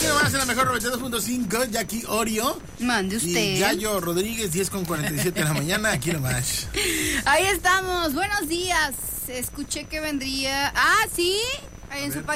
Aquí nomás en la mejor 92.5, Jackie Orio. Mande usted. Y Yayo Rodríguez, 10:47 de la mañana, aquí nomás. Ahí estamos, buenos días. Escuché que vendría. Ah, sí, en su